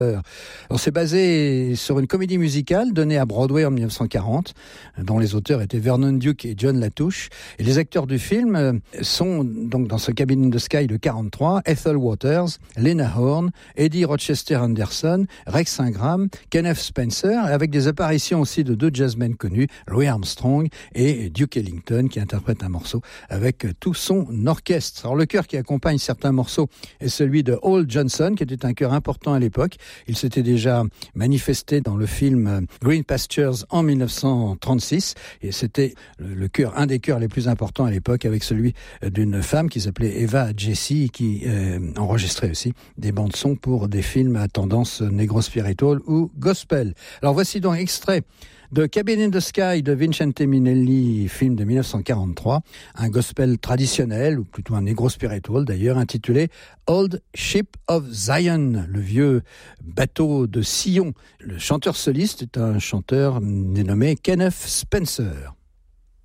Alors, c'est basé sur une comédie musicale donnée à Broadway en 1940, dont les auteurs étaient Vernon Duke et John Latouche. Et les acteurs du film sont donc dans ce Cabin in the Sky de 43, Ethel Waters, Lena Horne, Eddie Rochester Anderson, Rex Ingram, Kenneth Spencer, avec des apparitions aussi de deux jazzmen connus, Louis Armstrong et Duke Ellington, qui interprètent un morceau avec tout son orchestre. Alors, le chœur qui accompagne certains morceaux est celui de Hall Johnson, qui était un chœur important à l'époque. Il s'était déjà manifesté dans le film Green Pastures en 1936 et c'était le chœur, un des chœurs les plus importants à l'époque, avec celui d'une femme qui s'appelait Eva Jessy, qui enregistrait aussi des bandes-sons pour des films à tendance negro-spiritual ou gospel. Alors voici donc extrait de Cabin in the Sky de Vincente Minnelli, film de 1943, un gospel traditionnel, ou plutôt un negro-spiritual d'ailleurs, intitulé Old Ship of Zion, le vieux bateau de Sion. Le chanteur soliste est un chanteur dénommé Kenneth Spencer.